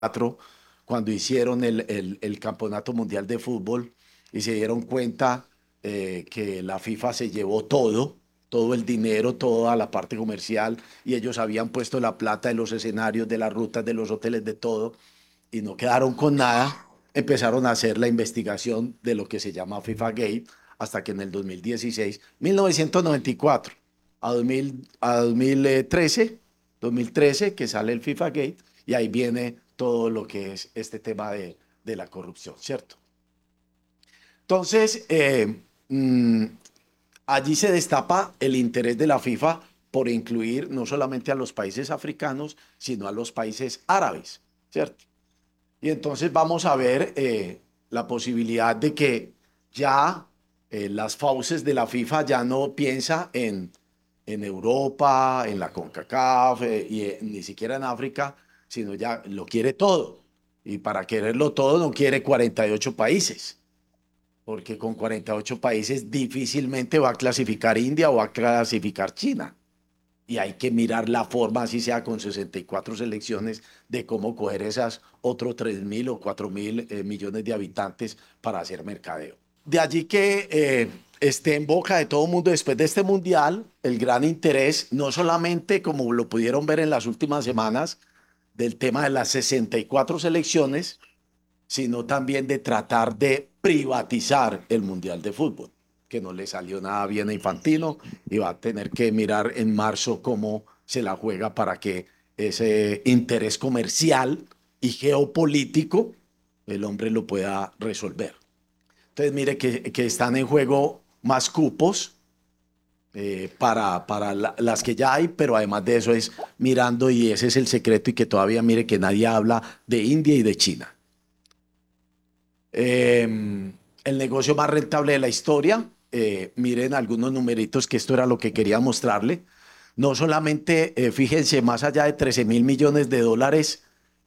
cuando hicieron el Campeonato Mundial de Fútbol y se dieron cuenta que la FIFA se llevó todo el dinero, toda la parte comercial, y ellos habían puesto la plata de los escenarios, de las rutas, de los hoteles, de todo, y no quedaron con nada. Empezaron a hacer la investigación de lo que se llama FIFA Gate, hasta que en el 2016, 1994 a 2013, que sale el FIFA Gate, y ahí viene todo lo que es este tema de la corrupción, ¿cierto? Entonces, allí se destapa el interés de la FIFA por incluir no solamente a los países africanos, sino a los países árabes, ¿cierto? Y entonces vamos a ver la posibilidad de que ya las fauces de la FIFA ya no piensa en Europa, en la CONCACAF ni siquiera en África, sino ya lo quiere todo. Y para quererlo todo no quiere 48 países, porque con 48 países difícilmente va a clasificar India o va a clasificar China. Y hay que mirar la forma, así sea con 64 selecciones, de cómo coger esas otros 3.000 o 4.000 millones de habitantes para hacer mercadeo. De allí que esté en boca de todo el mundo después de este mundial el gran interés, no solamente como lo pudieron ver en las últimas semanas, del tema de las 64 selecciones, sino también de tratar de privatizar el Mundial de Fútbol, que no le salió nada bien a Infantino y va a tener que mirar en marzo cómo se la juega para que ese interés comercial y geopolítico el hombre lo pueda resolver. Entonces, mire que están en juego más cupos para las que ya hay, pero además de eso es mirando, y ese es el secreto, y que todavía mire que nadie habla de India y de China. El negocio más rentable de la historia. Miren algunos numeritos, que esto era lo que quería mostrarle. No solamente, fíjense, más allá de 13.000 millones de dólares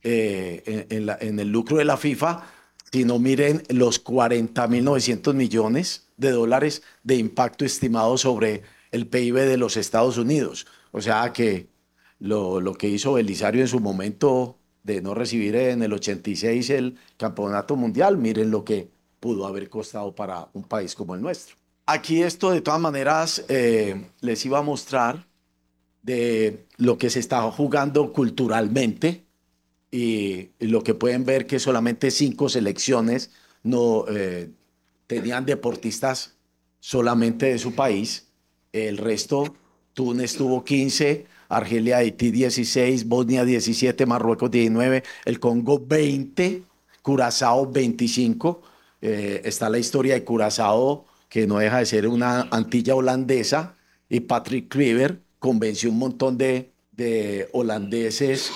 en el lucro de la FIFA, sino miren los 40.900 millones de dólares de impacto estimado sobre el PIB de los Estados Unidos. O sea que lo que hizo Belisario en su momento de no recibir en el 86 el campeonato mundial, miren lo que pudo haber costado para un país como el nuestro. Aquí esto de todas maneras les iba a mostrar de lo que se está jugando culturalmente, y lo que pueden ver que solamente 5 selecciones no tenían deportistas solamente de su país. El resto, Túnez tuvo 15, Argelia, Haití 16, Bosnia 17, Marruecos 19, el Congo 20, Curazao 25. Está la historia de Curazao, que no deja de ser una Antilla holandesa, y Patrick Kluivert convenció un montón de holandeses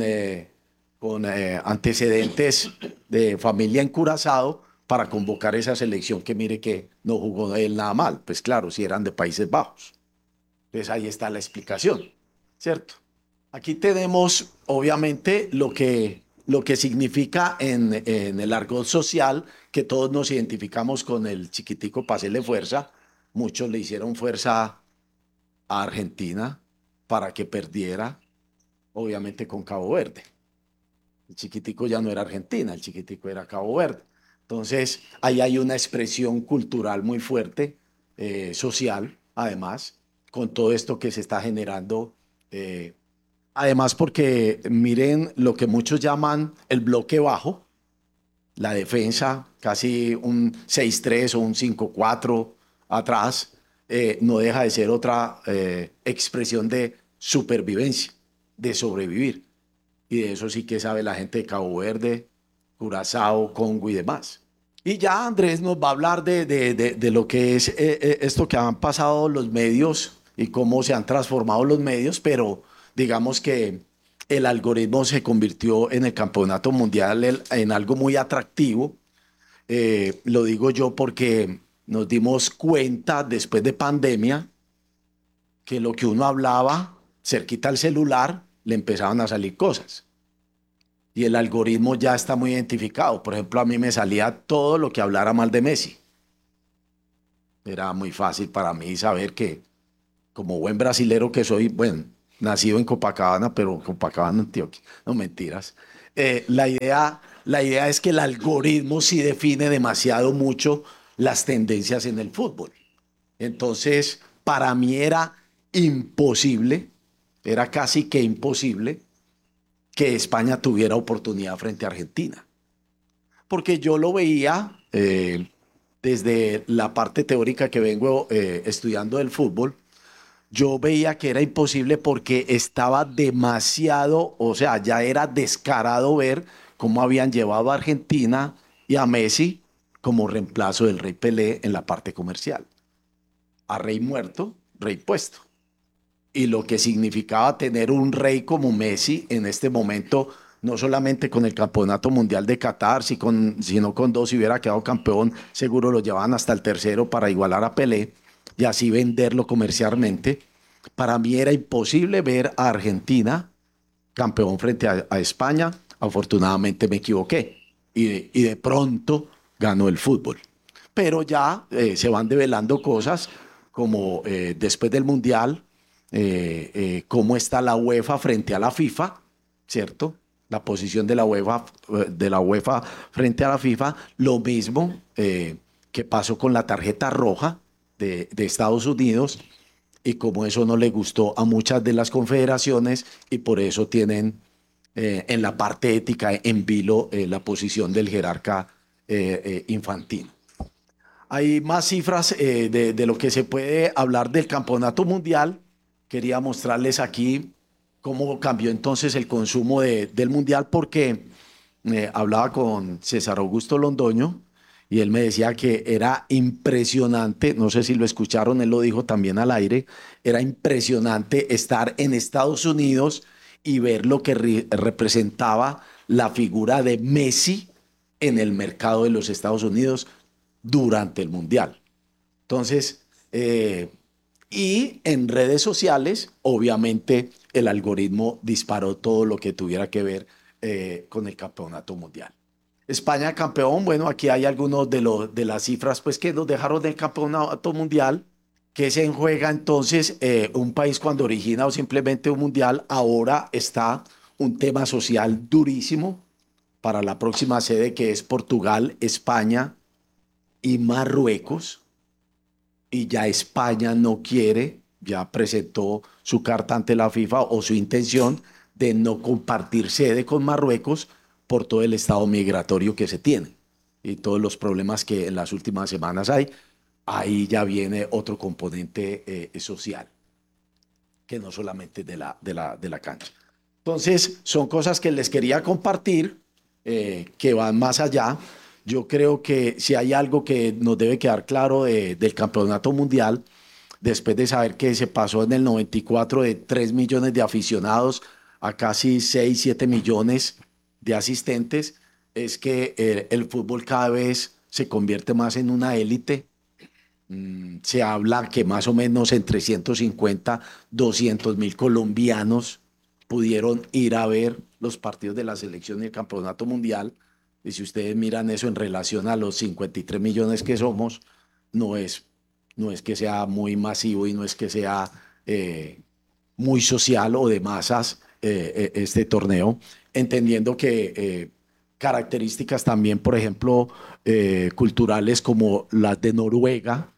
con antecedentes de familia en Curazao para convocar esa selección, que mire que no jugó él nada mal. Pues claro, si eran de Países Bajos. Entonces ahí está la explicación, ¿cierto? Aquí tenemos obviamente lo que significa en el argot social, que todos nos identificamos con el chiquitico para hacerle fuerza. Muchos le hicieron fuerza a Argentina para que perdiera, obviamente con Cabo Verde. El chiquitico ya no era Argentina, el chiquitico era Cabo Verde. Entonces, ahí hay una expresión cultural muy fuerte, social, además, con todo esto que se está generando. Además, porque miren lo que muchos llaman el bloque bajo, la defensa, casi un 6-3 o un 5-4 atrás, no deja de ser otra expresión de supervivencia, de sobrevivir. Y de eso sí que sabe la gente de Cabo Verde, Curazao, Congo y demás. Y ya Andrés nos va a hablar de lo que es esto que han pasado los medios y cómo se han transformado los medios, pero digamos que el algoritmo se convirtió en el campeonato mundial en algo muy atractivo. Lo digo yo porque nos dimos cuenta después de pandemia que lo que uno hablaba cerquita al celular le empezaban a salir cosas. Y el algoritmo ya está muy identificado. Por ejemplo, a mí me salía todo lo que hablara mal de Messi. Era muy fácil para mí saber que, como buen brasilero que soy, bueno, nacido en Copacabana, pero Copacabana, Antioquia, no mentiras. la idea es que el algoritmo sí define demasiado mucho las tendencias en el fútbol. Entonces, para mí era imposible, era casi que imposible que España tuviera oportunidad frente a Argentina. Porque yo lo veía desde la parte teórica que vengo estudiando del fútbol, yo veía que era imposible porque estaba demasiado, o sea, ya era descarado ver cómo habían llevado a Argentina y a Messi como reemplazo del Rey Pelé en la parte comercial. A Rey muerto, Rey puesto. Y lo que significaba tener un rey como Messi en este momento, no solamente con el Campeonato Mundial de Qatar, sino con dos, si hubiera quedado campeón, seguro lo llevaban hasta el tercero para igualar a Pelé y así venderlo comercialmente. Para mí era imposible ver a Argentina campeón frente a España. Afortunadamente me equivoqué y de pronto ganó el fútbol. Pero ya se van develando cosas como después del Mundial, cómo está la UEFA frente a la FIFA, ¿cierto? La posición de la UEFA frente a la FIFA. Lo mismo que pasó con la tarjeta roja de Estados Unidos y como eso no le gustó a muchas de las confederaciones y por eso tienen en la parte ética en vilo la posición del jerarca Infantino. Hay más cifras de lo que se puede hablar del campeonato mundial. Quería mostrarles aquí cómo cambió entonces el consumo del mundial porque hablaba con César Augusto Londoño y él me decía que era impresionante, no sé si lo escucharon, él lo dijo también al aire, era impresionante estar en Estados Unidos y ver lo que representaba la figura de Messi en el mercado de los Estados Unidos durante el Mundial. Entonces, y en redes sociales, obviamente, el algoritmo disparó todo lo que tuviera que ver con el campeonato mundial. España campeón, bueno, aquí hay algunos de las cifras pues que nos dejaron del campeonato mundial, que se juega entonces un país cuando origina o simplemente un mundial, ahora está un tema social durísimo para la próxima sede que es Portugal, España y Marruecos, y ya España no quiere, ya presentó su carta ante la FIFA o su intención de no compartir sede con Marruecos por todo el estado migratorio que se tiene y todos los problemas que en las últimas semanas hay. Ahí ya viene otro componente social, que no solamente de la cancha. Entonces, son cosas que les quería compartir, que van más allá. Yo creo que si hay algo que nos debe quedar claro del campeonato mundial, después de saber que se pasó en el 94 de 3 millones de aficionados a casi 6, 7 millones de asistentes, es que el fútbol cada vez se convierte más en una élite. Se habla que más o menos entre 150, 200 mil colombianos pudieron ir a ver los partidos de la selección y el campeonato mundial. Y si ustedes miran eso en relación a los 53 millones que somos, no es, no es que sea muy masivo y no es que sea muy social o de masas este torneo, entendiendo que características también, por ejemplo, culturales como las de Noruega,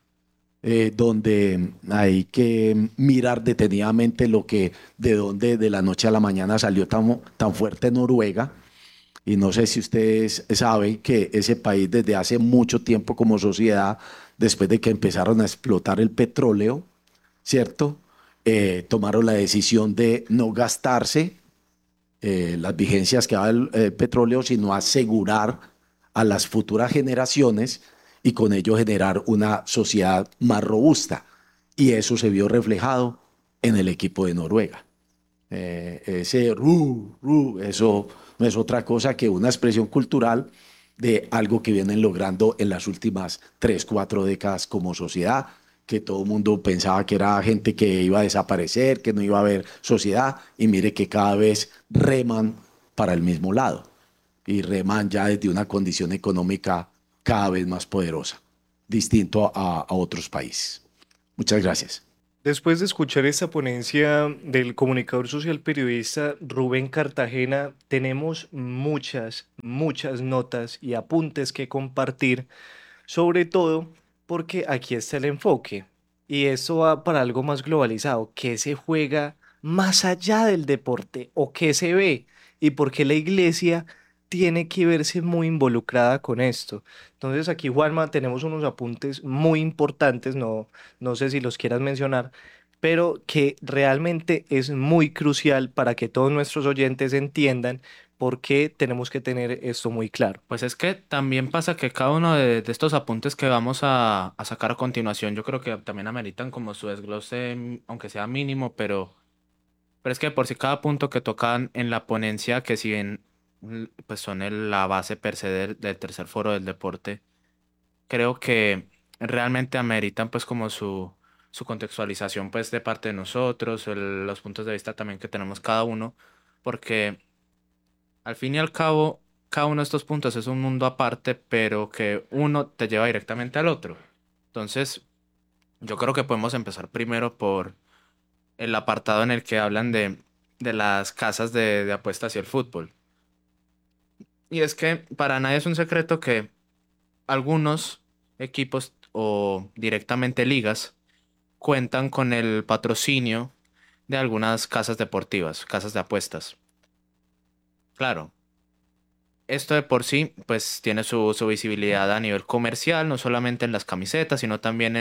donde hay que mirar detenidamente lo que, de dónde de la noche a la mañana salió tan fuerte Noruega. Y no sé si ustedes saben que ese país desde hace mucho tiempo como sociedad, después de que empezaron a explotar el petróleo, ¿cierto? Tomaron la decisión de no gastarse las vigencias que daba el petróleo, sino asegurar a las futuras generaciones y con ello generar una sociedad más robusta. Y eso se vio reflejado en el equipo de Noruega. Ese eso no es otra cosa que una expresión cultural de algo que vienen logrando en las últimas 3, 4 décadas como sociedad, que todo el mundo pensaba que era gente que iba a desaparecer, que no iba a haber sociedad, y mire que cada vez reman para el mismo lado, y reman ya desde una condición económica cada vez más poderosa, distinto a otros países. Muchas gracias. Después de escuchar esta ponencia del comunicador social periodista Rubén Cartagena, tenemos muchas notas y apuntes que compartir, sobre todo porque aquí está el enfoque. Y esto va para algo más globalizado, qué se juega más allá del deporte o qué se ve y por qué la iglesia tiene que verse muy involucrada con esto. Entonces aquí, Juanma, tenemos unos apuntes muy importantes, no sé si los quieras mencionar, pero que realmente es muy crucial para que todos nuestros oyentes entiendan por qué tenemos que tener esto muy claro. Pues es que también pasa que cada uno de estos apuntes que vamos a sacar a continuación, yo creo que también ameritan como su desglose, aunque sea mínimo, pero es que por si cada punto que tocan en la ponencia, que si bien pues son la base per se del tercer foro del deporte, creo que realmente ameritan pues como su contextualización pues de parte de nosotros, los puntos de vista también que tenemos cada uno, porque al fin y al cabo cada uno de estos puntos es un mundo aparte, pero que uno te lleva directamente al otro. Entonces, yo creo que podemos empezar primero por el apartado en el que hablan de las casas de apuestas y el fútbol. Y es que para nadie es un secreto que algunos equipos o directamente ligas cuentan con el patrocinio de algunas casas deportivas, casas de apuestas. Claro, esto de por sí pues tiene su visibilidad a nivel comercial, no solamente en las camisetas, sino también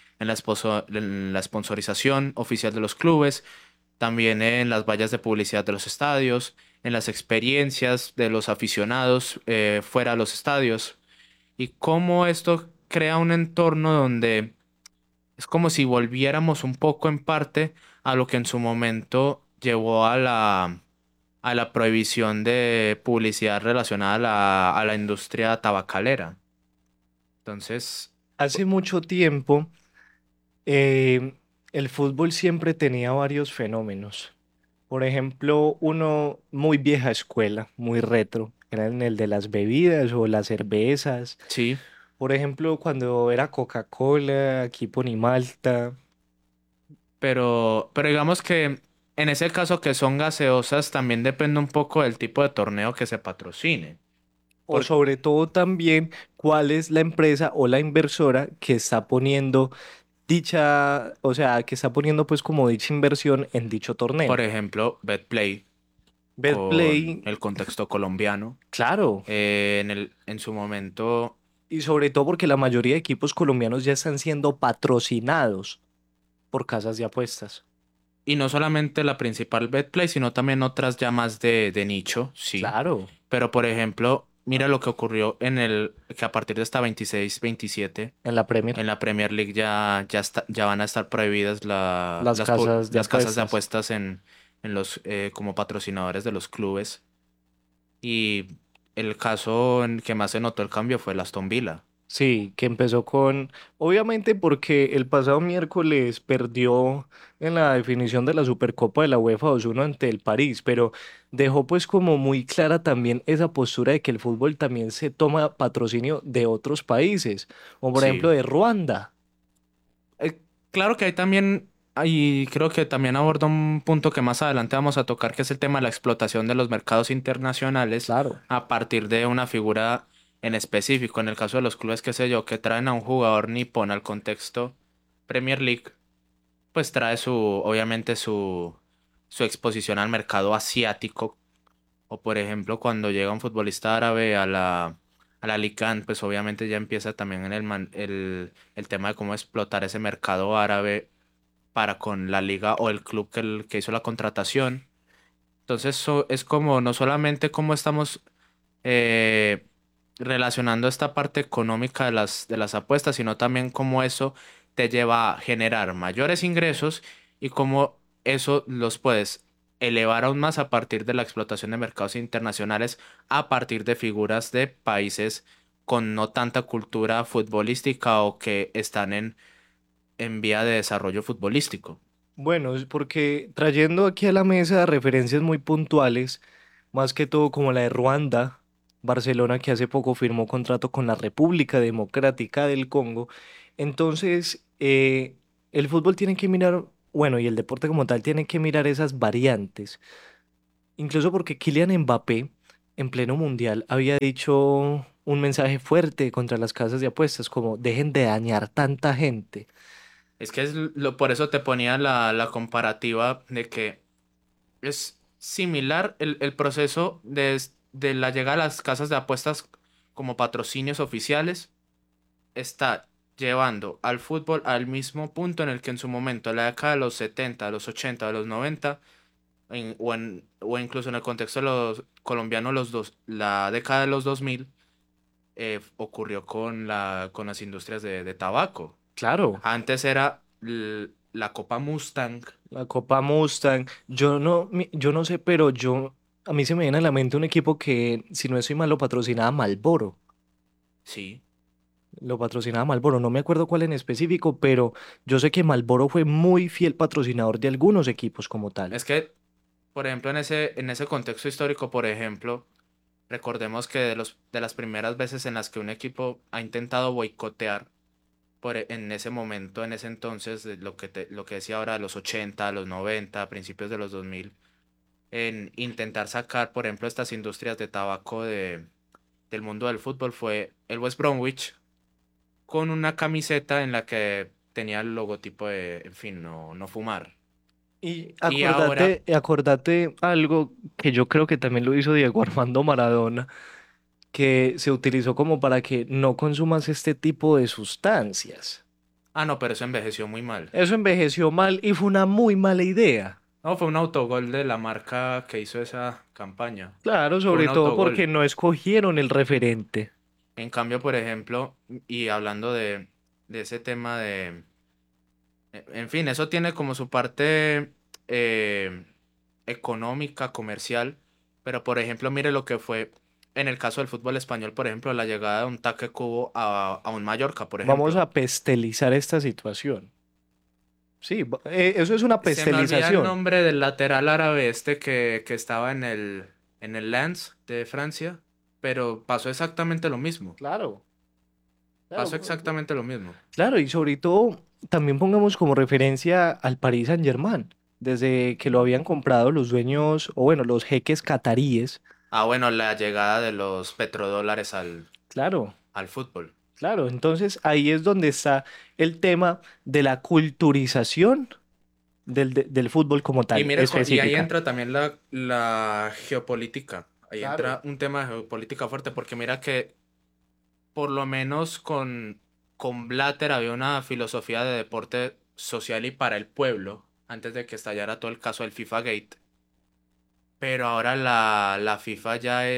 en la sponsorización oficial de los clubes, también en las vallas de publicidad de los estadios, en las experiencias de los aficionados fuera de los estadios, y cómo esto crea un entorno donde es como si volviéramos un poco en parte a lo que en su momento llevó a la prohibición de publicidad relacionada a la industria tabacalera. Entonces, Hace mucho tiempo, eh, el fútbol siempre tenía varios fenómenos. Por ejemplo, uno muy vieja escuela, muy retro, era en el de las bebidas o las cervezas. sí, Por ejemplo, cuando era Coca-Cola, equipo ni Malta. pero digamos que en ese caso que son gaseosas también depende un poco del tipo de torneo que se patrocine. O sobre todo también cuál es la empresa o la inversora que está poniendo dicha, o sea, que está poniendo pues como dicha inversión en dicho Por torneo. ejemplo, Betplay con Betplay, el contexto colombiano. claro, En su momento, y sobre todo porque la mayoría de equipos colombianos ya están siendo patrocinados por casas de apuestas. y no solamente la principal Betplay, sino también otras ya más de nicho, sí. Claro, Pero por ejemplo, mira lo que ocurrió que a partir de esta 26-27 en la Premier, en la Premier League ya van a estar prohibidas las casas de las casas de apuestas. apuestas en como patrocinadores de los clubes. Y el caso en que más se notó el cambio fue el Aston Villa. Sí, que empezó con, obviamente porque el pasado miércoles perdió en la definición de la Supercopa de la UEFA 2-1 ante el París, pero dejó pues como muy clara también esa postura de que el fútbol también se toma patrocinio de otros países, o por ejemplo Sí. de Ruanda. Claro que hay también, y creo que también aborda un punto que más adelante vamos a tocar, que es el tema de la explotación de los mercados internacionales Claro. a partir de una figura en específico. En el caso de los clubes, qué sé yo, que traen a un jugador nipón al contexto Premier League, pues trae obviamente su exposición al mercado asiático. O por ejemplo, cuando llega un futbolista árabe a la Liga, pues obviamente ya empieza también en el tema de cómo explotar ese mercado árabe para con la liga o el club que hizo la contratación. Entonces, eso es como no solamente cómo estamos eh, relacionando esta parte económica de las apuestas, sino también cómo eso te lleva a generar mayores ingresos y cómo eso los puedes elevar aún más a partir de la explotación de mercados internacionales, a partir de figuras de países con no tanta cultura futbolística o que están en vía de desarrollo futbolístico. Bueno, es porque trayendo aquí a la mesa referencias muy puntuales, más que todo como la de Ruanda, Barcelona que hace poco firmó contrato con la República Democrática del Congo. Entonces, el fútbol tiene que mirar, bueno, y el deporte como tal tiene que mirar esas variantes. Incluso porque Kylian Mbappé, en pleno mundial, había dicho un mensaje fuerte contra las casas de apuestas, como dejen de dañar tanta gente. Es que por eso te ponía la comparativa de que es similar el proceso de la llegada a las casas de apuestas como patrocinios oficiales, está llevando al fútbol al mismo punto en el que en su momento, en la década de los 70, de los 80, de los 90, o incluso en el contexto de los colombianos, la década de los 2000, ocurrió con las industrias de tabaco. Claro, Antes era la Copa Mustang. la Copa Mustang, yo no sé, pero a mí se me viene a la mente un equipo que, si no estoy mal, lo patrocinaba Marlboro. Sí. Lo patrocinaba Marlboro, no me acuerdo cuál en específico, pero yo sé que Marlboro fue muy fiel patrocinador de algunos equipos como tal. Es que, por ejemplo, en ese contexto histórico, por ejemplo, recordemos que de las primeras veces en las que un equipo ha intentado boicotear en ese momento, en ese entonces, de lo que decía ahora, de los 80, los 90, principios de los 2000, en intentar sacar, por ejemplo, estas industrias de tabaco del mundo del fútbol, fue el West Bromwich con una camiseta en la que tenía el logotipo de, en fin, no fumar. Y Y ahora, acordate algo que yo creo que también lo hizo Diego Armando Maradona, que se utilizó como para que no consumas este tipo de sustancias. no, pero eso envejeció muy mal. Eso envejeció mal y fue una muy mala idea. No, fue un autogol de la marca que hizo esa campaña. Claro, Fue un sobre todo porque autogol. no escogieron el referente. En cambio, por ejemplo, y hablando de ese tema en fin, eso tiene como su parte económica, comercial, pero por ejemplo, mire lo que fue en el caso del fútbol español, por ejemplo, la llegada de un Taque Cubo a un Mallorca, por Vamos ejemplo. a pestelizar esta situación. Sí, eso es una Se me olvida el pestelización. nombre del lateral árabe este que estaba en el Lens de Francia, pero pasó exactamente lo mismo. Claro, Pasó claro. exactamente lo mismo. Claro, y sobre todo también pongamos como referencia al Paris Saint-Germain, desde que lo habían comprado los dueños, o bueno, los jeques cataríes. Bueno, la llegada de los petrodólares Claro, al fútbol. claro, entonces ahí es donde está el tema de la culturización del fútbol como Y tal, mire, y ahí específica. entra también la geopolítica. Ahí Claro. entra un tema de geopolítica fuerte, porque mira que por lo menos con Blatter había una filosofía de deporte social y para el pueblo, antes de que estallara todo el caso del FIFA Gate. Pero ahora la FIFA ya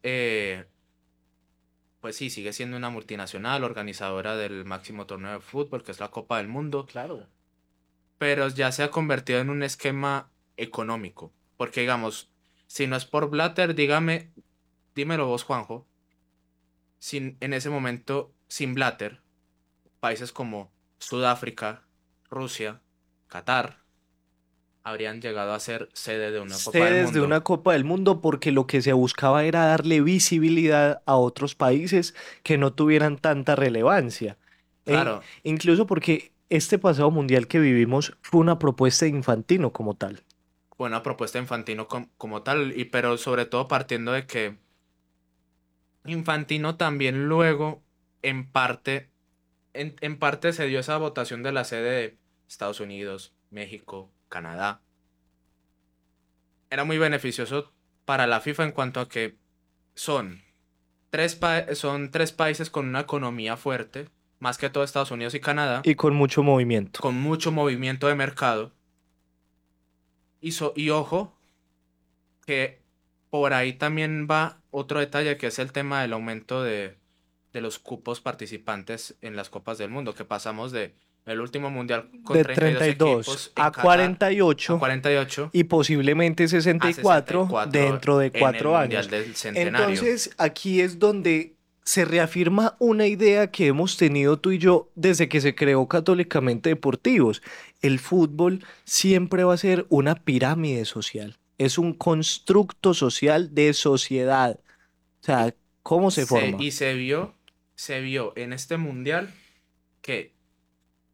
pues sí, sigue siendo una multinacional organizadora del máximo torneo de fútbol, que es la Copa del Mundo, Claro. pero ya se ha convertido en un esquema económico. Porque digamos, si no es por Blatter, dímelo vos, Juanjo, en ese momento, sin Blatter, países como Sudáfrica, Rusia, Qatar, habrían llegado a ser sede de una Copa del Sedes de una Mundo. Copa del Mundo porque lo que se buscaba era darle visibilidad a otros países que no tuvieran tanta relevancia. Claro, Incluso porque este pasado mundial que vivimos fue una propuesta de Infantino como tal. buena propuesta de Infantino como tal, pero sobre todo partiendo de que Infantino también luego, en parte, en parte se dio esa votación de la sede de Estados Unidos, México, Canadá. Era muy beneficioso para la FIFA en cuanto a que son son tres países con una economía fuerte, más que todo Estados Unidos y Canadá, Y con mucho movimiento. con mucho movimiento de mercado. Y ojo, que por ahí también va otro detalle que es el tema del aumento de los cupos participantes en las Copas del Mundo, que pasamos de el último mundial con De 32 32 equipos en a Qatar cuarenta y a ocho 48 y posiblemente sesenta a y sesenta y cuatro cuatro dentro de en el 4 años. Mundial del Centenario. Entonces, aquí es donde se reafirma una idea que hemos tenido tú y yo desde que se creó Católicamente Deportivos. El fútbol siempre va a ser una pirámide social. Es un constructo social de sociedad. O sea, ¿cómo se forma? Y se vio en este mundial que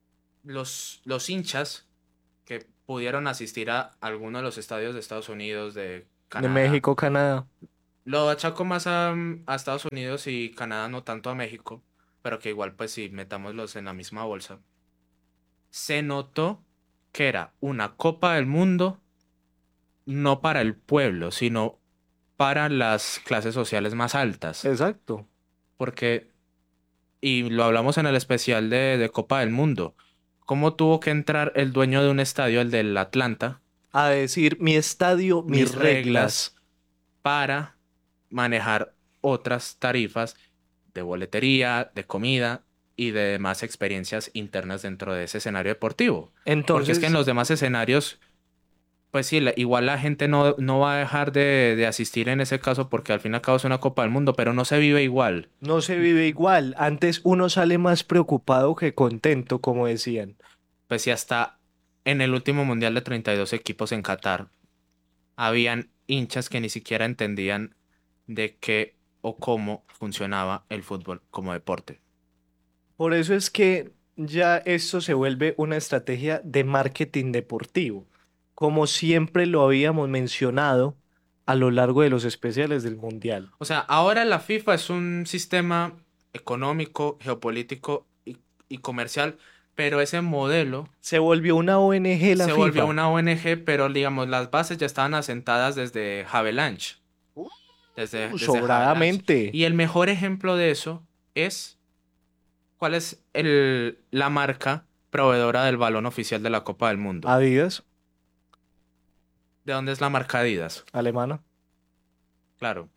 los hinchas que pudieron asistir a alguno de los estadios de Estados Unidos, de De Canadá, México, Canadá. lo achaco más a Estados Unidos y Canadá, no tanto a México, pero que igual pues si metámoslos en la misma bolsa, se notó que era una Copa del Mundo no para el pueblo, sino para las clases sociales más altas. Exacto. Porque, y lo hablamos en el especial de Copa del Mundo, cómo tuvo que entrar el dueño de un estadio, el del Atlanta, A decir, mi estadio, mis reglas. para manejar otras tarifas de boletería, de comida y de demás experiencias internas dentro de ese escenario deportivo. Porque es que en Entonces, los demás escenarios, pues sí, igual la gente no va a dejar de asistir en ese caso porque al fin y al cabo es una Copa del Mundo, pero no se vive igual. no se vive igual. Antes uno sale más preocupado que contento, como decían. Pues si hasta en el último Mundial de 32 equipos en Qatar, habían hinchas que ni siquiera entendían de qué o cómo funcionaba el fútbol como deporte. Por eso es que ya esto se vuelve una estrategia de marketing deportivo, como siempre lo habíamos mencionado a lo largo de los especiales del Mundial. O sea, ahora la FIFA es un sistema económico, geopolítico y comercial, pero ese modelo Se volvió una ONG la se FIFA. volvió una ONG, pero digamos, las bases ya estaban asentadas desde Havelange. Desde Havelange. Sobradamente. Y el mejor ejemplo de eso es cuál es la marca proveedora del balón oficial de la Copa del Mundo. Adidas, ¿De dónde es la marca Adidas? alemana. Claro.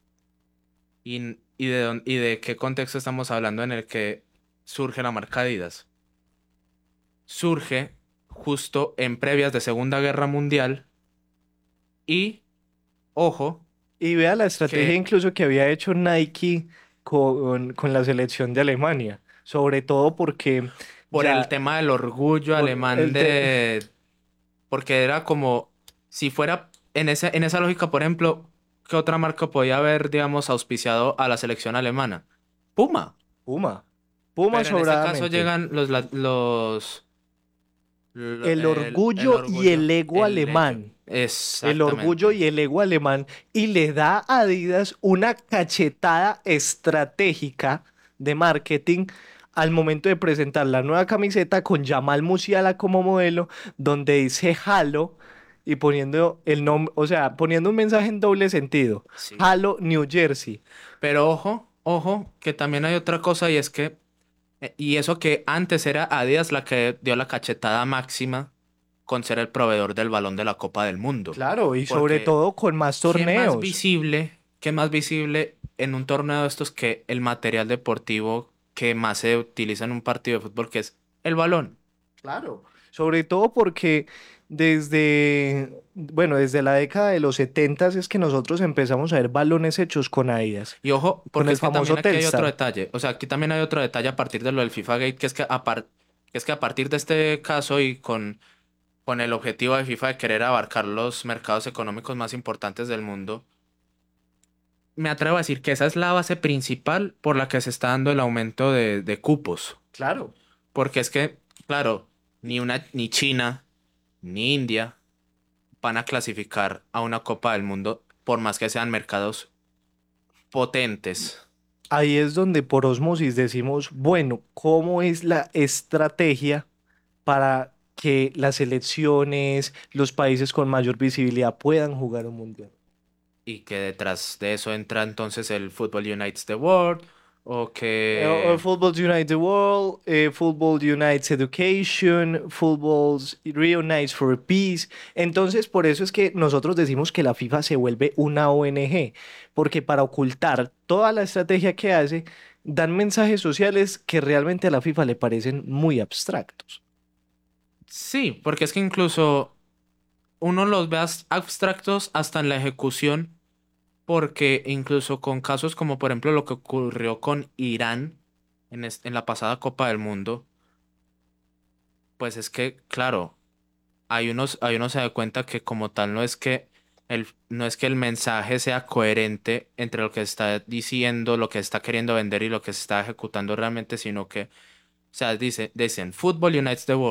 ¿Y de qué contexto estamos hablando en el que surge la marca Adidas? Surge justo en previas de Segunda Guerra Mundial y, ojo, Y vea la estrategia que incluso que había hecho Nike con la selección de Alemania. Sobre todo porque por ya el tema del orgullo por alemán porque era como, si fuera en esa lógica, por ejemplo, ¿qué otra marca podía haber, digamos, auspiciado a la selección alemana? Puma. Puma. Puma Pero en ese caso sobradamente. llegan El orgullo y el ego alemán. El orgullo Exactamente. y el ego alemán. Y le da a Adidas una cachetada estratégica de marketing al momento de presentar la nueva camiseta con Jamal Musiala como modelo, donde dice Halo y poniendo el nombre, o sea, poniendo un mensaje en doble sentido. Sí. Halo, New Jersey. Pero ojo, que también hay otra cosa y es que, y eso que antes era Adidas la que dio la cachetada máxima con ser el proveedor del balón de la Copa del Mundo. Claro, y sobre Porque todo con más torneos. qué más visible en un torneo de estos que el material deportivo que más se utiliza en un partido de fútbol, que es el balón? Claro, sobre todo porque desde la década de los 70 es que nosotros empezamos a ver balones hechos con Adidas, Y ojo, con porque el es que famoso también aquí hay otro Telstar. detalle. O sea, aquí también hay otro detalle a partir de lo del FIFA Gate, que es que a partir de este caso y con el objetivo de FIFA de querer abarcar los mercados económicos más importantes del mundo, me atrevo a decir que esa es la base principal por la que se está dando el aumento de cupos. Claro. Porque es que, claro, ni China ni India van a clasificar a una Copa del Mundo por más que sean mercados potentes. Ahí es donde por osmosis decimos, bueno, ¿cómo es la estrategia para que las selecciones, los países con mayor visibilidad puedan jugar un mundial? Y que detrás de eso entra entonces el Football Unites the World o O que... Football Unites the World, Football Unites Education, Football Reunites for Peace. Entonces, por eso es que nosotros decimos que la FIFA se vuelve una ONG, porque para ocultar toda la estrategia que hace, dan mensajes sociales que realmente a la FIFA le parecen muy abstractos. Sí, porque es que incluso uno los ve abstractos hasta en la ejecución, porque incluso con casos como por ejemplo lo que ocurrió con Irán en la pasada Copa del Mundo, pues es que, claro, hay uno se da cuenta que como tal no es que el mensaje sea coherente entre lo que está diciendo, lo que está queriendo vender y lo que se está ejecutando realmente, sino que, o sea, dicen, Football Unites the World.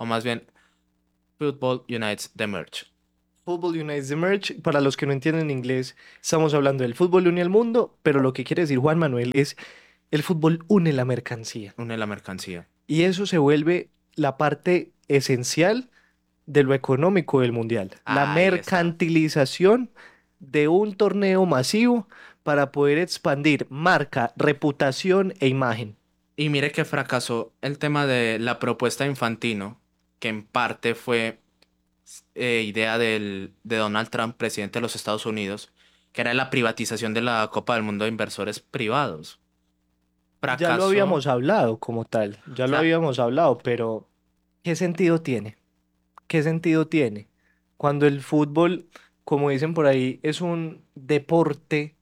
o más bien, Football Unites the Merge. Football Unites the Merge, para los que no entienden inglés, estamos hablando del fútbol une al mundo, pero lo que quiere decir Juan Manuel es el fútbol une la mercancía. Une la mercancía. Y eso se vuelve la parte esencial de lo económico del mundial. La Ahí está. mercantilización de un torneo masivo para poder expandir marca, reputación e imagen. Y mire que fracasó el tema de la propuesta de Infantino, que en parte fue idea de Donald Trump, presidente de los Estados Unidos, que era la privatización de la Copa del Mundo de inversores privados. Ya lo Fracasó. habíamos hablado como tal, ya lo sea- habíamos hablado, pero ¿qué sentido tiene? ¿Qué sentido tiene? Cuando el fútbol, como dicen por ahí, es un deporte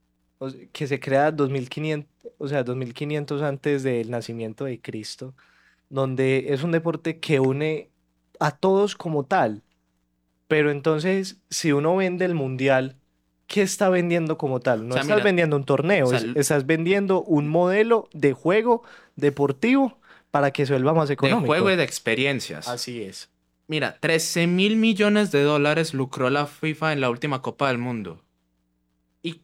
que se crea 2500, o sea, 2500 antes del nacimiento de Cristo, donde es un deporte que une a todos como tal. Pero entonces, si uno vende el mundial, ¿qué está vendiendo como tal? No sea, estás mira, vendiendo un torneo, o sea, estás vendiendo un modelo de juego deportivo para que se vuelva más de económico. juego y de experiencias. Así es. Mira, 13.000 millones de dólares lucró la FIFA en la última Copa del Mundo. Y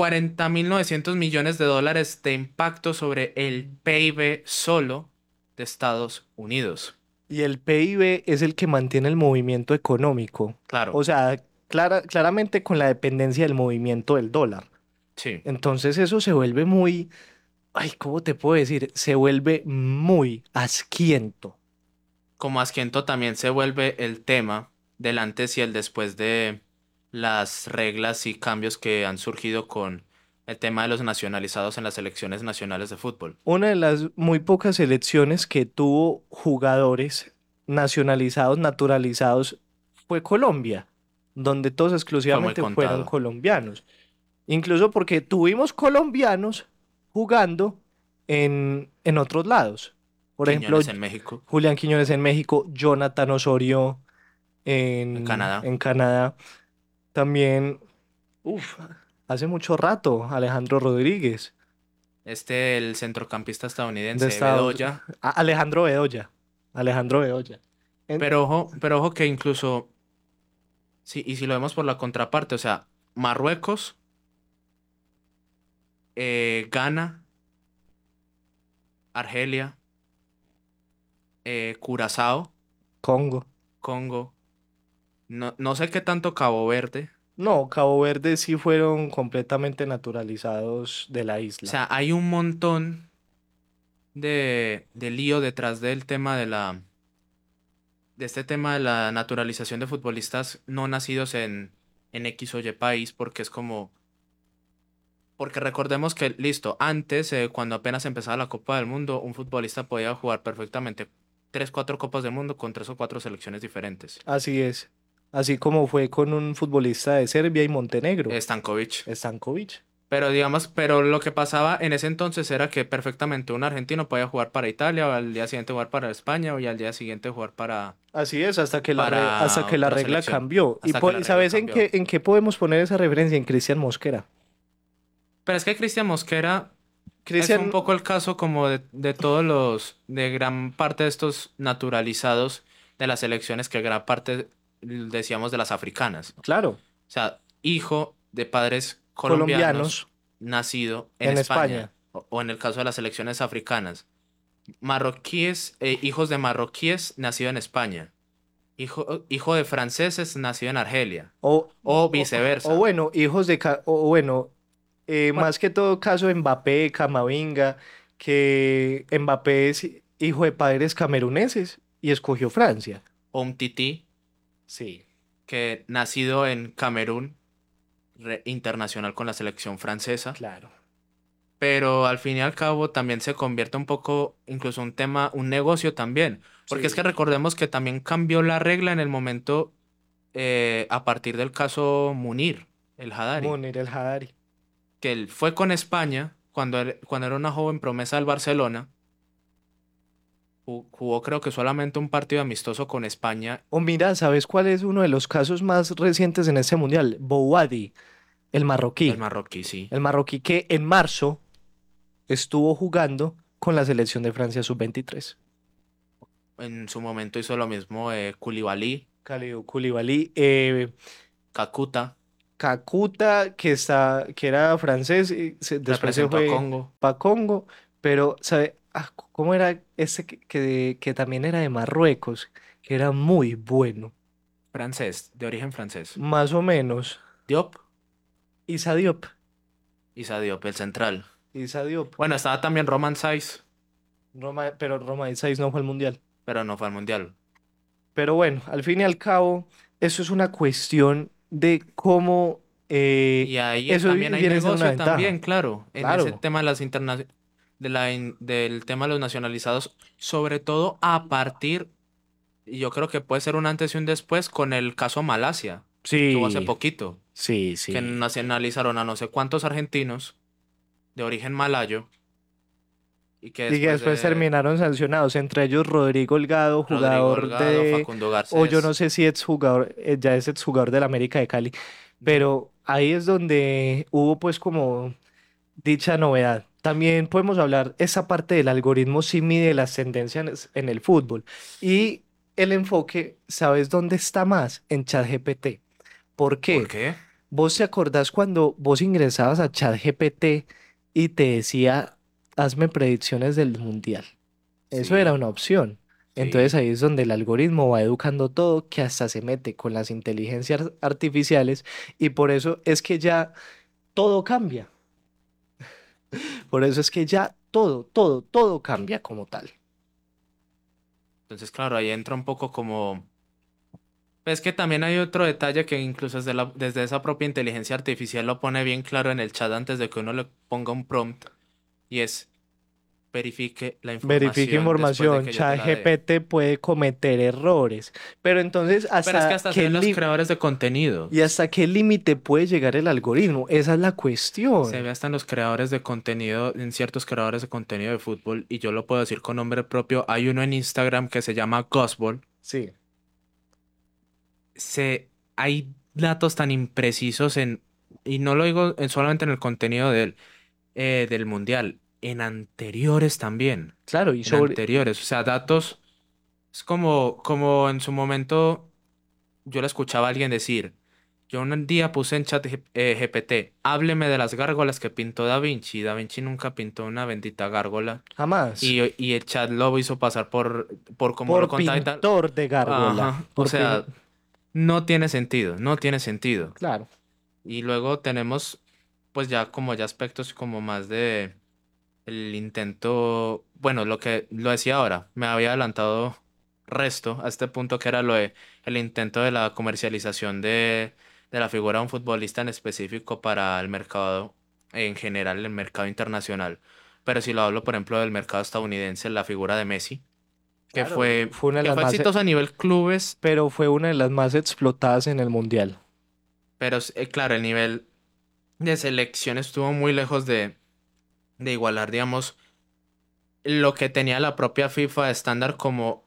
40.900 millones de dólares de impacto sobre el PIB solo de Estados Unidos. Y el PIB es el que mantiene el movimiento económico. Claro, O sea, claramente con la dependencia del movimiento del dólar. sí. Entonces eso se vuelve muy, ay, ¿cómo te puedo decir? Se vuelve muy asquiento. Como asquiento también se vuelve el tema del antes y el después de las reglas y cambios que han surgido con el tema de los nacionalizados en las selecciones nacionales de fútbol. Una de las muy pocas selecciones que tuvo jugadores nacionalizados, naturalizados, fue Colombia, donde todos exclusivamente fueron contado. colombianos. Incluso porque tuvimos colombianos jugando en otros lados. Por ejemplo, Quiñones en México, Julián Quiñones en México, Jonathan Osorio en Canadá. en Canadá. También, hace mucho rato, Alejandro Rodríguez. El centrocampista estadounidense, De Estados- Bedoya. Alejandro Bedoya. Alejandro Bedoya. Pero ojo que incluso, sí, y si lo vemos por la contraparte, o sea, Marruecos, Ghana, Argelia, Curazao, Congo. Congo, no sé qué tanto Cabo Verde. No, Cabo Verde sí fueron completamente naturalizados de la O isla. sea, hay un montón de lío detrás del tema de este tema de la naturalización de futbolistas no nacidos en X o Y país, porque es como, porque recordemos que, listo, antes, cuando apenas empezaba la Copa del Mundo, un futbolista podía jugar perfectamente 3, 4 Copas del Mundo con 3 o 4 selecciones diferentes. Así es. Así como fue con un futbolista de Serbia y Montenegro, Stankovic. Stankovic. Pero digamos, pero lo que pasaba en ese entonces era que perfectamente un argentino podía jugar para Italia, o al día siguiente jugar para España, y al día siguiente jugar para... Así es, hasta que Para hasta que la otra regla selección. cambió. Hasta que la regla ¿Sabes cambió. en qué podemos poner esa referencia? En Cristian Mosquera. Pero es que Cristian Mosquera Cristian, es un poco el caso como de todos de gran parte de estos naturalizados de las selecciones, que gran parte, decíamos, de las africanas. claro, O sea, hijo de padres colombianos, nacido en España. O en el caso de las selecciones africanas. Marroquíes, hijos de marroquíes, nacido en España. Hijo de franceses, nacido en Argelia. O viceversa. O bueno, hijos de... más que todo caso Mbappé, Camavinga, que Mbappé es hijo de padres cameruneses y escogió Francia. O un tití, Sí. que nacido en Camerún, internacional con la selección francesa. Claro. Pero al fin y al cabo también se convierte un poco, incluso un tema, un negocio también. Porque Sí. es que recordemos que también cambió la regla en el momento, a partir del caso Munir, el Hadari. Munir el Hadari. Que él fue con España cuando era una joven promesa del Barcelona. Jugó creo que solamente un partido amistoso con España. O mira, ¿sabes cuál es uno de los casos más recientes en este mundial? Bouhaddi, el marroquí. El marroquí, sí. El marroquí que en marzo estuvo jugando con la selección de Francia sub-23. En su momento hizo lo mismo Koulibaly, Kalidou Koulibaly, Kakuta, Kakuta, que era francés, y después se representó a fue Congo. para Congo, pero, ¿sabe? ¿Cómo era ese que también era de Marruecos? Que era muy bueno, Francés, de origen francés. más o menos. Diop, Issa Diop, Issa Diop, el central. Issa Diop. Bueno, estaba también Roman Saiz, Pero Roma 16 no fue al mundial. pero no fue al Mundial. Pero bueno, al fin y al cabo, eso es una cuestión de cómo Y ahí eso también hay viene a ser una negocio ventaja. también, claro, en ese Claro. tema de las del tema de los nacionalizados, sobre todo a partir, y yo creo que puede ser un antes y un después con el caso Malasia, que hubo hace Sí, poquito, sí, que sí. nacionalizaron a no sé cuántos argentinos de origen malayo y que Y que después después de terminaron sancionados, entre ellos Rodrigo Holgado, Rodrigo jugador Holgado, de, Facundo o yo no Garcés. sé si exjugador, ya es exjugador del América de Cali, Ujú. pero ahí es donde hubo pues como dicha novedad. También podemos hablar esa parte del algoritmo sí mide las tendencias en el fútbol y el enfoque, ¿sabes dónde está más? En ChatGPT. ¿Por ¿Por qué? qué? ¿Vos te acordás cuando vos ingresabas a ChatGPT y te decía, hazme predicciones del mundial? Eso era Sí, una opción. Entonces sí. ahí es donde el algoritmo va educando todo, que hasta se mete con las inteligencias artificiales y por eso es que ya todo cambia. Por eso es que ya todo cambia como tal. Entonces, claro, ahí entra un poco como... Es que también hay otro detalle que incluso desde esa propia inteligencia artificial lo pone bien claro en el chat antes de que uno le ponga un prompt y es verifique la Verifica información después de información, que yo te la dé. ChatGPT puede cometer errores, pero entonces Pero es que hasta se ven los creadores de contenido. y hasta qué límite puede llegar el algoritmo, esa es la Se cuestión. ve hasta en los creadores de contenido, en ciertos creadores de contenido de fútbol, y yo lo puedo decir con nombre propio. Hay uno en Instagram que se llama Gospel. Sí, Hay datos tan imprecisos y no lo digo solamente en el contenido del mundial, en anteriores también, claro, y en sobre, anteriores, o sea, datos, es como en su momento yo le escuchaba a alguien decir, yo un día puse en chat GPT, hábleme de las gárgolas que pintó Da Vinci. Da Vinci nunca pintó una bendita gárgola. jamás, Y el chat lo hizo pasar por como lo por contaba y tal. pintor de gárgola, Ajá. O sea, no tiene sentido, no tiene sentido. claro, Y luego tenemos, pues ya como ya aspectos como más de el intento, bueno, lo que lo decía ahora, me había adelantado resto a este punto que era el intento de la comercialización de la figura de un futbolista en específico para el mercado, en general, el mercado internacional. Pero si lo hablo, por ejemplo, del mercado estadounidense, la figura de Messi, que claro, fue una de que las fue más, exitosa a nivel clubes, pero fue una de las más explotadas en el mundial. pero claro, el nivel de selección estuvo muy lejos de igualar, digamos, lo que tenía la propia FIFA de estándar como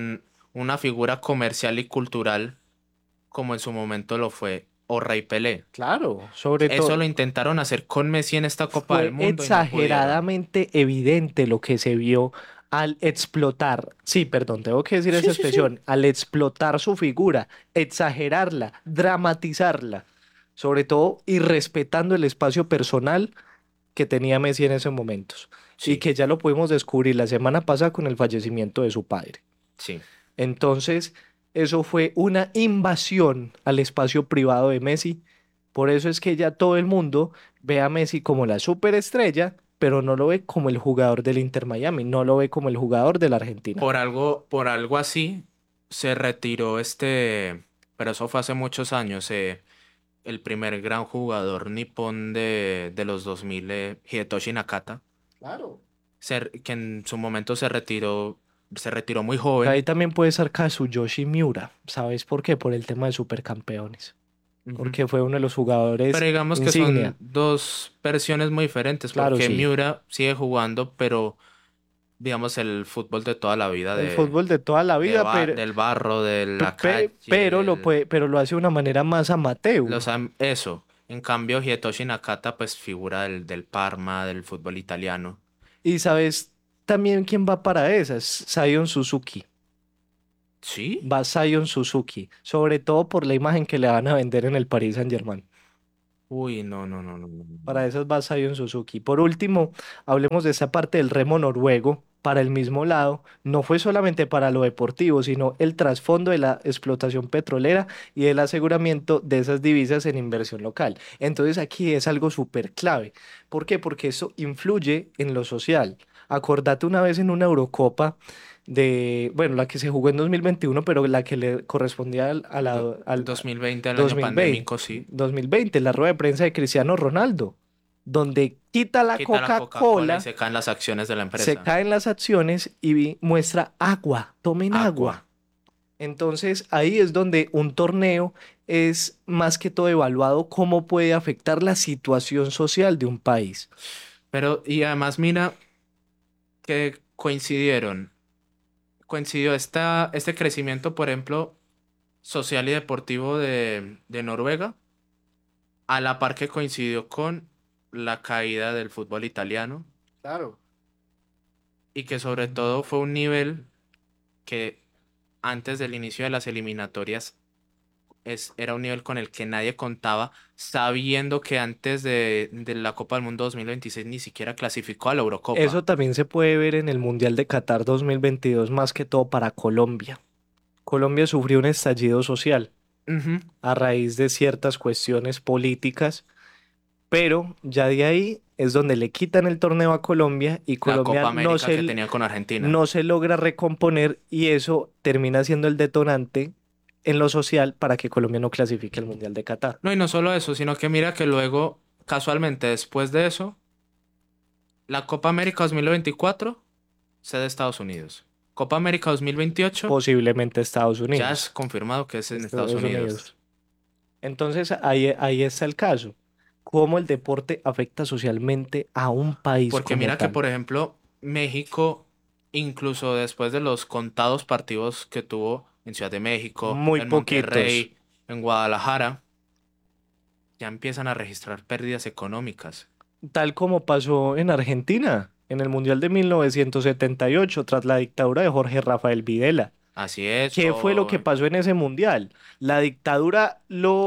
una figura comercial y cultural, como en su momento lo fue o Rey Pelé. Claro, sobre Eso lo todo intentaron hacer con Messi en esta Copa del fue Mundo y no pudieron. exageradamente evidente lo que se vio al explotar, sí, perdón, tengo que decir esa Sí, sí, sí. expresión, al explotar su figura, exagerarla, dramatizarla, sobre todo y respetando el espacio personal que tenía Messi en esos momentos y Sí, que ya lo pudimos descubrir la semana pasada con el fallecimiento de su padre. sí. Entonces, eso fue una invasión al espacio privado de Messi. Por eso es que ya todo el mundo ve a Messi como la superestrella, pero no lo ve como el jugador del Inter Miami, no lo ve como el jugador de la Argentina. Por algo así se retiró pero eso fue hace muchos años, el primer gran jugador nipón de los 2000, Hidetoshi Nakata, Claro. que en su momento se retiró muy Ahí joven. también puede ser Kazuyoshi Miura. ¿Sabes por qué? Por el tema de supercampeones. Ujú. Porque fue uno de los Pero jugadores digamos que son insignia. dos versiones muy diferentes, Claro, porque sí. Miura sigue jugando, pero digamos el fútbol de toda la vida, El fútbol de toda la vida, del barro, de la calle, pero lo puede, pero lo hace de una manera más amateur. eso. En cambio, Hietoshi Nakata, pues figura del Parma, del fútbol italiano. Y sabes también quién va para esas, Zion Suzuki. ¿Sí? Va Zion Suzuki, sobre todo por la imagen que le van a vender en el Paris Saint-Germain. Uy, no, no, no, no, no, Para no. eso va Zion Suzuki. Por último, hablemos de esa parte del remo noruego. Para el mismo lado, no fue solamente para lo deportivo, sino el trasfondo de la explotación petrolera y el aseguramiento de esas divisas en inversión local. Entonces aquí es algo súper clave. ¿Por qué? Porque eso influye en lo social. Acordate una vez en una Eurocopa de, bueno, la que se jugó en 2021, pero la que le correspondía al 2020, el año 2020, pandémico, sí. 2020, la rueda de prensa de Cristiano Ronaldo, donde quita la Quita la Coca-Cola y Coca-Cola, se caen las acciones de la se empresa. caen las acciones y muestra agua, tomen Aqua. agua. Entonces ahí es donde un torneo es más que todo evaluado cómo puede afectar la situación social de un país. Pero, y además, mira que coincidió este crecimiento, por ejemplo, social y deportivo de Noruega, a la par que coincidió con la caída del fútbol italiano, Claro. y que sobre todo fue un nivel que antes del inicio de las eliminatorias era un nivel con el que nadie contaba, sabiendo que antes de la Copa del Mundo 2026 ni siquiera clasificó a la Eso Eurocopa. también se puede ver en el Mundial de Qatar 2022, más que todo para Colombia. Colombia sufrió un estallido social Ujú. a raíz de ciertas cuestiones políticas, pero ya de ahí es donde le quitan el torneo a Colombia y La Colombia Copa América que tenía con Argentina. no se logra recomponer y eso termina siendo el detonante en lo social para que Colombia no clasifique al Mundial de Qatar. No, y no solo eso, sino que mira que luego, casualmente después de eso, la Copa América 2024, sede Estados Unidos. Copa América 2028, Posiblemente Estados ya es Unidos. confirmado que es en Estados Estados Unidos. Unidos. Entonces ahí está el caso. Cómo el deporte afecta socialmente a un país Porque como mira que, tal. por ejemplo, México, incluso después de los contados partidos que tuvo en Ciudad de México, Muy en poquitos. Monterrey, en Guadalajara, ya empiezan a registrar pérdidas económicas. Tal como pasó en Argentina, en el Mundial de 1978, tras la dictadura de Jorge Rafael Videla. Así es, ¿Qué fue lo que pasó en ese Mundial? La dictadura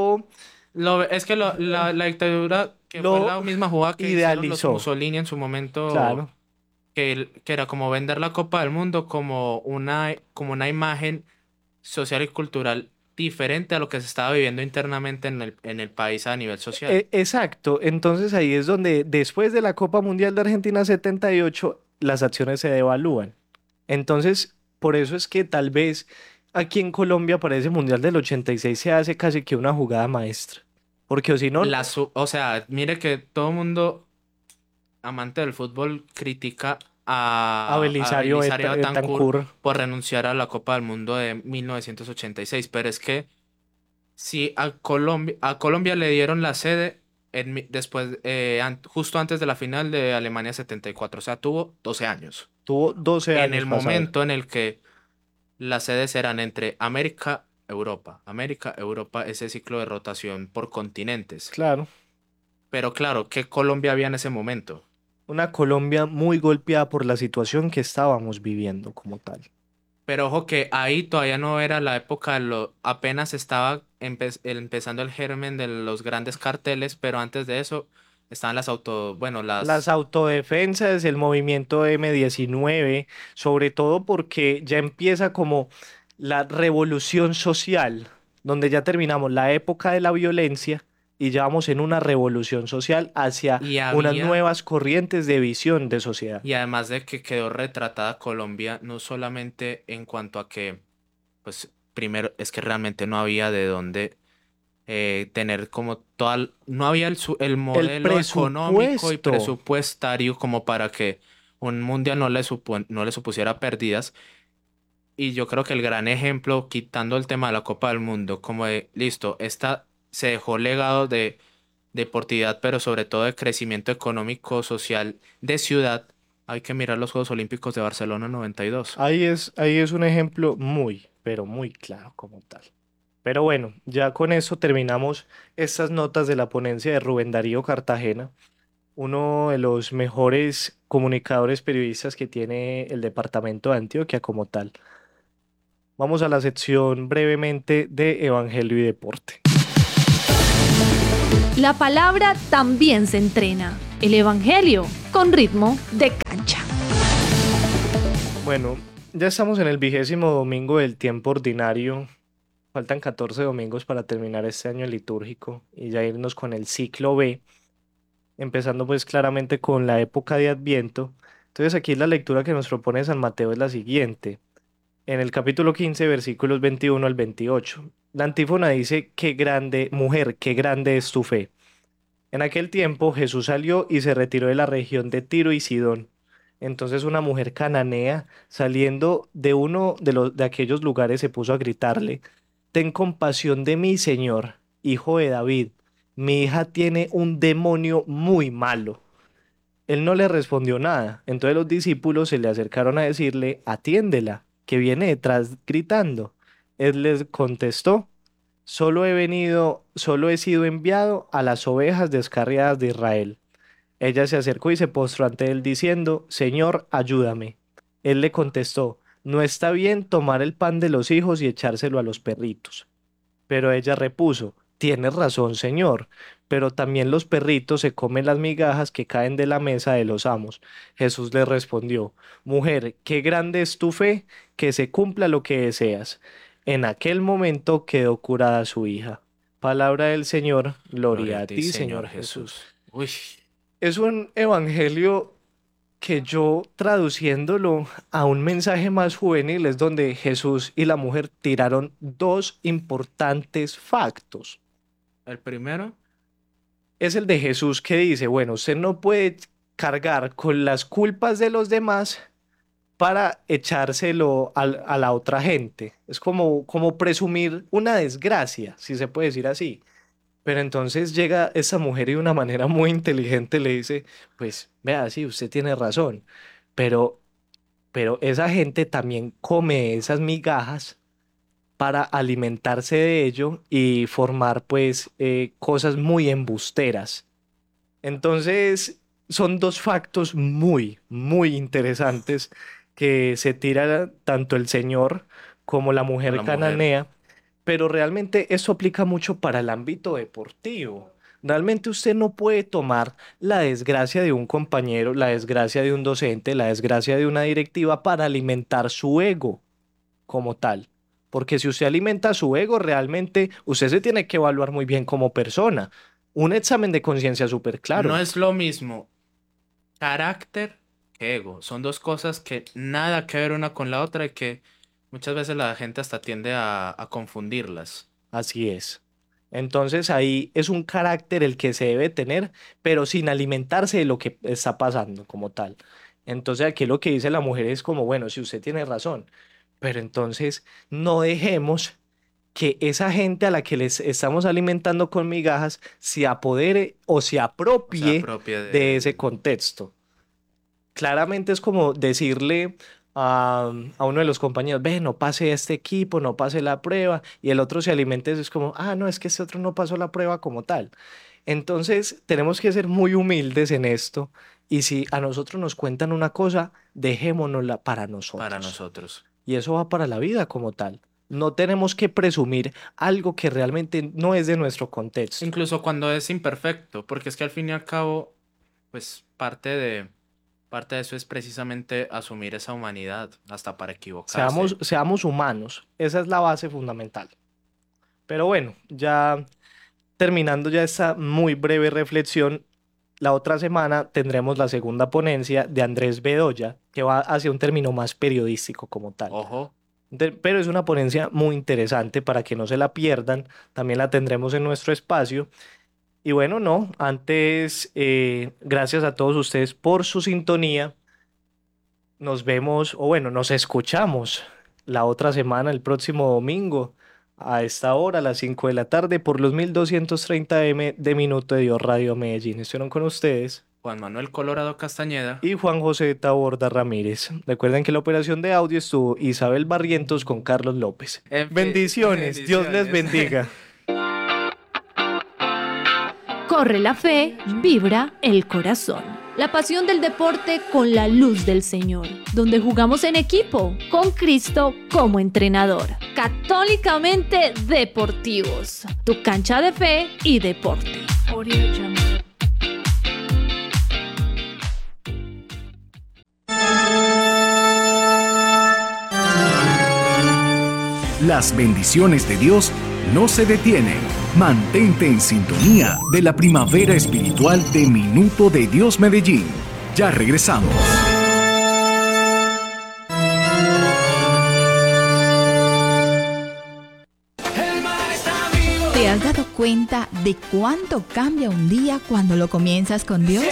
es que la dictadura, que fue lo la misma jugada que hicieron los idealizó. Mussolini en su momento, Claro. que era como vender la Copa del Mundo como una imagen social y cultural diferente a lo que se estaba viviendo internamente en el país a nivel social. Exacto. Entonces ahí es donde después de la Copa Mundial de Argentina 78, las acciones se devalúan. Entonces, por eso es que tal vez aquí en Colombia para ese Mundial del 86 se hace casi que una jugada maestra. Porque o si no, O sea, mire que todo el mundo amante del fútbol critica a a Belisario Belisario Betancur Betancur, por renunciar a la Copa del Mundo de 1986, pero es que si a Colombia le dieron la sede después, justo antes de la final de Alemania 74, o sea, tuvo 12 años. tuvo 12 En años el para saber. momento en el que las sedes eran entre América, Europa, ese ciclo de rotación por continentes. Claro. Pero claro, ¿qué Colombia había en ese momento? Una Colombia muy golpeada por la situación que estábamos viviendo como tal. Pero ojo que ahí todavía no era la época, apenas estaba empezando el germen de los grandes carteles, pero antes de eso estaban bueno, Las autodefensas, el movimiento M19, sobre todo porque ya empieza como la revolución social, donde ya terminamos la época de la violencia y ya vamos en una revolución social hacia y unas había, nuevas corrientes de visión de sociedad. y además de que quedó retratada Colombia, no solamente en cuanto a que, pues primero es que realmente no había de dónde tener como no había el El modelo económico y presupuesto. presupuestario como para que un mundial no le supusiera pérdidas. Y yo creo que el gran ejemplo, quitando el tema de la Copa del Mundo, como de, listo, esta se dejó legado de deportividad, pero sobre todo de crecimiento económico, social, de ciudad. Hay que mirar los Juegos Olímpicos de Barcelona 92. Ahí es un ejemplo muy, pero muy claro como tal. Pero bueno, ya con eso terminamos estas notas de la ponencia de Rubén Darío Cartagena, uno de los mejores comunicadores periodistas que tiene el departamento de Antioquia como tal. vamos a la sección brevemente de Evangelio y Deporte. La palabra también se entrena. El Evangelio con ritmo de cancha. Bueno, ya estamos en el 20º domingo del tiempo ordinario. Faltan 14 domingos para terminar este año litúrgico y ya irnos con el ciclo B, empezando pues claramente con la época de Adviento. Entonces aquí la lectura que nos propone San Mateo es la siguiente. En el capítulo 15, versículos 21 al 28. La antífona dice: qué grande, mujer, qué grande es tu fe. En aquel tiempo Jesús salió y se retiró de la región de Tiro y Sidón. Entonces una mujer cananea, saliendo de uno de aquellos lugares, se puso a gritarle: ten compasión de mí, Señor, hijo de David. Mi hija tiene un demonio muy malo. Él no le respondió nada. Entonces los discípulos se le acercaron a decirle: atiéndela, que viene detrás gritando. Él les contestó: solo he sido enviado a las ovejas descarriadas de Israel. Ella se acercó y se postró ante él diciendo: Señor, ayúdame. Él le contestó: no está bien tomar el pan de los hijos y echárselo a los perritos. Pero ella repuso: tienes razón, Señor, pero también los perritos se comen las migajas que caen de la mesa de los amos. Jesús le respondió: mujer, qué grande es tu fe, que se cumpla lo que deseas. En aquel momento quedó curada su hija. Palabra del Señor, gloria a ti, Señor Jesús. Uy, Es un evangelio que yo, traduciéndolo a un mensaje más juvenil, es donde Jesús y la mujer tiraron dos importantes factos. el primero, Es el de Jesús, que dice: bueno, usted no puede cargar con las culpas de los demás para echárselo a la otra gente. Es como presumir una desgracia, si se puede decir así. Pero entonces llega esa mujer y de una manera muy inteligente le dice: pues vea, sí, usted tiene razón, pero, pero esa gente también come esas migajas para alimentarse de ello y formar pues cosas muy embusteras. Entonces son dos factos muy, muy interesantes que se tira tanto el Señor como la mujer la mujer. cananea, pero realmente eso aplica mucho para el ámbito deportivo. Realmente usted no puede tomar la desgracia de un compañero, la desgracia de un docente, la desgracia de una directiva para alimentar su ego como tal. Porque si usted alimenta su ego, realmente usted se tiene que evaluar muy bien como persona. Un examen de conciencia súper claro. No es lo mismo carácter que ego. Son dos cosas que nada que ver una con la otra y que muchas veces la gente hasta tiende a confundirlas. Así es. Entonces ahí es un carácter el que se debe tener, pero sin alimentarse de lo que está pasando como tal. Entonces aquí lo que dice la mujer es como: bueno, si usted tiene razón, pero entonces no dejemos que esa gente a la que les estamos alimentando con migajas se apodere o se apropie propia de ese contexto. Claramente es como decirle a uno de los compañeros: ve, no pase este equipo, no pase la prueba, y el otro se alimenta, es como: ah, no, es que este otro no pasó la prueba como tal. Entonces tenemos que ser muy humildes en esto, y si a nosotros nos cuentan una cosa, dejémonosla para nosotros. para nosotros. Y eso va para la vida como tal. No tenemos que presumir algo que realmente no es de nuestro contexto. Incluso cuando es imperfecto, porque es que al fin y al cabo, pues parte de eso es precisamente asumir esa humanidad, hasta para equivocarse. Seamos humanos. Esa es la base fundamental. Pero bueno, ya terminando ya esta muy breve reflexión, la otra semana tendremos la segunda ponencia de Andrés Bedoya, que va hacia un término más periodístico como tal. Ojo, Pero es una ponencia muy interesante para que no se la pierdan. También la tendremos en nuestro espacio. Y bueno, no, antes, gracias a todos ustedes por su sintonía. Nos vemos, o bueno, nos escuchamos la otra semana, el próximo domingo, a esta hora, a las 5 de la tarde, por los 1230M de Minuto de Dios Radio Medellín. Estuvieron con ustedes Juan Manuel Colorado Castañeda. y Juan José Taborda Ramírez. Recuerden que la operación de audio estuvo Isabel Barrientos con Carlos López. En fin, Bendiciones, Dios les bendiga. Corre la fe, vibra el corazón. La pasión del deporte con la luz del Señor, donde jugamos en equipo, con Cristo como entrenador. Católicamente deportivos, tu cancha de fe y deporte. Las bendiciones de Dios no se detienen. Mantente en sintonía de la primavera espiritual de Minuto de Dios Medellín. Ya regresamos. ¿Te has dado cuenta de cuánto cambia un día cuando lo comienzas con Dios?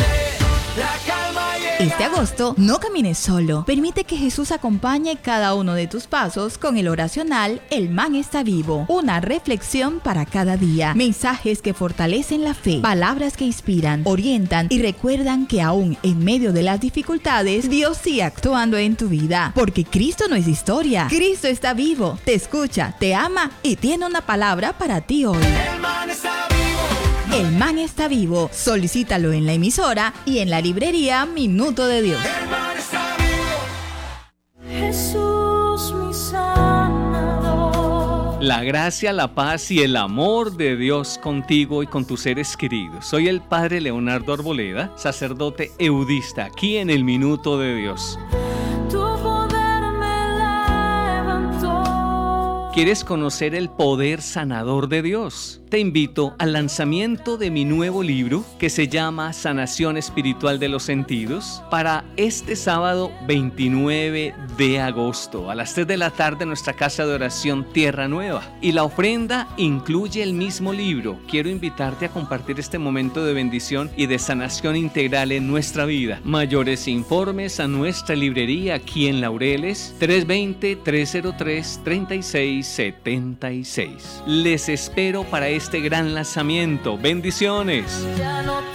Este agosto, no camines solo. Permite que Jesús acompañe cada uno de tus pasos con el oracional El Man está vivo. Una reflexión para cada día. Mensajes que fortalecen la fe. Palabras que inspiran, orientan y recuerdan que aún en medio de las dificultades, Dios sigue actuando en tu vida. Porque Cristo no es historia. Cristo está vivo, te escucha, te ama y tiene una palabra para ti hoy. El man está vivo. El Man está vivo. Solicítalo en la emisora y en la librería Minuto de Dios. El man está vivo. Jesús, mi sanador. La gracia, la paz y el amor de Dios contigo y con tus seres queridos. Soy el Padre Leonardo Arboleda, sacerdote eudista, aquí en el Minuto de Dios. Tu poder me levantó. ¿Quieres conocer el poder sanador de Dios? Te invito al lanzamiento de mi nuevo libro que se llama Sanación Espiritual de los Sentidos para este sábado 29 de agosto a las 3 de la tarde en nuestra casa de oración Tierra Nueva. Y la ofrenda incluye el mismo libro. Quiero invitarte a compartir este momento de bendición y de sanación integral en nuestra vida. Mayores informes a nuestra librería aquí en Laureles 320-303-3676. Les espero para este gran lanzamiento. Bendiciones. Ya no